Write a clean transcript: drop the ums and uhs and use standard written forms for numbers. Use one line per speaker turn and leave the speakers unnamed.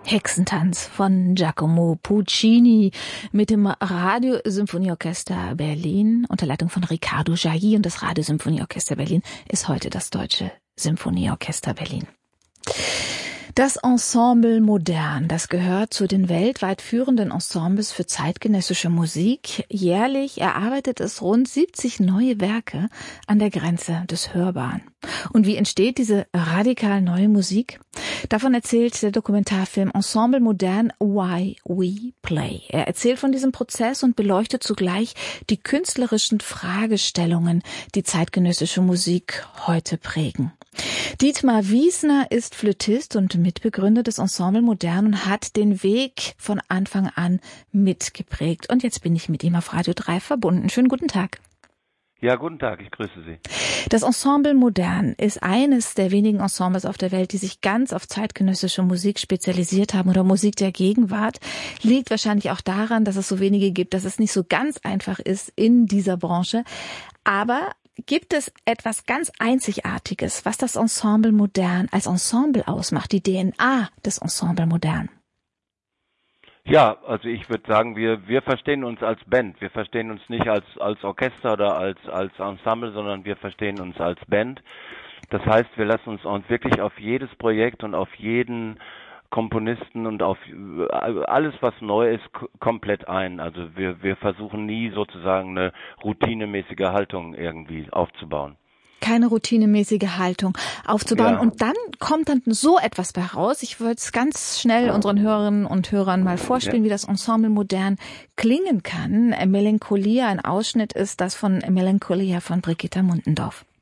Hexentanz von Giacomo Puccini mit dem Radiosymphonieorchester Berlin unter Leitung von Riccardo Jailly, und das Radiosymphonieorchester Berlin ist heute das Deutsche Symphonieorchester Berlin. Das Ensemble Modern, das gehört zu den weltweit führenden Ensembles für zeitgenössische Musik. Jährlich erarbeitet es rund 70 neue Werke an der Grenze des Hörbaren. Und wie entsteht diese radikal neue Musik? Davon erzählt der Dokumentarfilm Ensemble Modern Why We Play. Er erzählt von diesem Prozess und beleuchtet zugleich die künstlerischen Fragestellungen, die zeitgenössische Musik heute prägen. Dietmar Wiesner ist Flötist und Mitbegründer des Ensemble Modern und hat den Weg von Anfang an mitgeprägt. Und jetzt bin ich mit ihm auf Radio 3 verbunden. Schönen guten Tag.
Ja, guten Tag, ich grüße Sie.
Das Ensemble Modern ist eines der wenigen Ensembles auf der Welt, die sich ganz auf zeitgenössische Musik spezialisiert haben oder Musik der Gegenwart. Liegt wahrscheinlich auch daran, dass es so wenige gibt, dass es nicht so ganz einfach ist in dieser Branche. Aber gibt es etwas ganz Einzigartiges, was das Ensemble Modern als Ensemble ausmacht, die DNA des Ensemble Modern?
Ja, also ich würde sagen, wir verstehen uns als Band. Wir verstehen uns nicht als Orchester oder als Ensemble, sondern wir verstehen uns als Band. Das heißt, wir lassen uns wirklich auf jedes Projekt und auf jeden Komponisten und auf alles, was neu ist, komplett ein. Also wir versuchen nie sozusagen eine routinemäßige Haltung irgendwie aufzubauen.
Keine routinemäßige Haltung aufzubauen. Ja. Und dann kommt dann so etwas bei raus. Ich würde es ganz schnell unseren Hörerinnen und Hörern mal vorspielen, wie das Ensemble Modern klingen kann. Melancholia, ein Ausschnitt ist das von Melancholia von Brigitta Mundendorf.